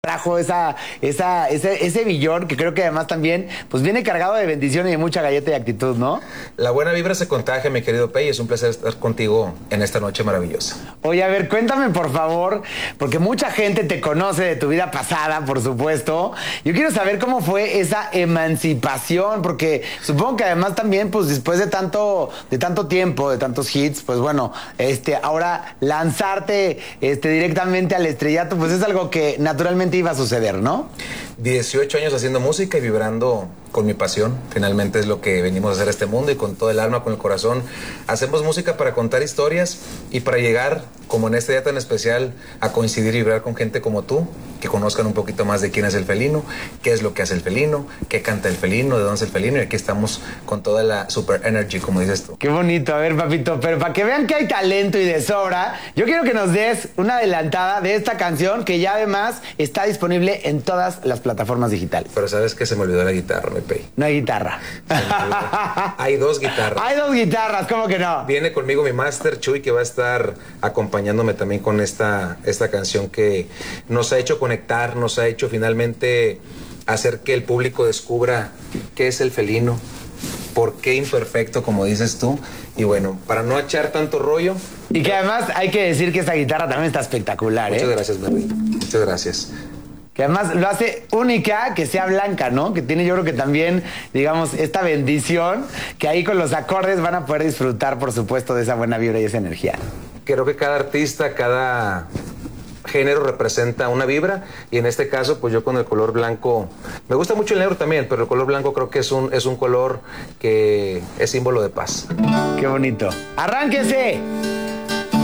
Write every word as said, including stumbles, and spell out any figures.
trajo esa, esa, ese, ese billón que creo que además también pues viene cargado de bendición y de mucha galleta y actitud, ¿no? La buena vibra se contagia, mi querido Pei. Es un placer estar contigo en esta noche maravillosa. Oye, a ver, cuéntame por favor, porque mucha gente te conoce de tu vida pasada, por supuesto. Yo quiero saber cómo fue esa emancipación, porque supongo que además también, pues después de tanto, de tanto tiempo, de tantos hits, pues bueno, este, ahora lanzarte este, directamente al estrellato, pues es algo que naturalmente iba a suceder, ¿no? dieciocho años haciendo música y vibrando con mi pasión. Finalmente es lo que venimos a hacer a este mundo, y con todo el alma, con el corazón. Hacemos música para contar historias y para llegar, como en este día tan especial, a coincidir y vibrar con gente como tú, que conozcan un poquito más de quién es el felino, qué es lo que hace el felino, qué canta el felino, de dónde es el felino, y aquí estamos con toda la super energy, como dices tú. Qué bonito, a ver, papito, pero para que vean que hay talento y de sobra, yo quiero que nos des una adelantada de esta canción que ya además está disponible en todas las plataformas digitales. Pero ¿sabes qué? Se me olvidó la guitarra, mi Pei. No hay guitarra. Hay dos guitarras. Hay dos guitarras, ¿cómo que no? Viene conmigo mi máster Chuy, que va a estar acompañándome también con esta, esta canción que nos ha hecho conectar, nos ha hecho finalmente hacer que el público descubra qué es el felino, por qué imperfecto, como dices tú. Y bueno, para no echar tanto rollo. Y que además hay que decir que esta guitarra también está espectacular, Muchas ¿eh? gracias, Mary. Muchas gracias. Que además lo hace única, que sea blanca, ¿no? Que tiene, yo creo que también, digamos, esta bendición, que ahí con los acordes van a poder disfrutar, por supuesto, de esa buena vibra y esa energía. Creo que cada artista, cada género representa una vibra, y en este caso, pues yo con el color blanco, me gusta mucho el negro también, pero el color blanco creo que es un, es un color que es símbolo de paz. Qué bonito. ¡Arránquese!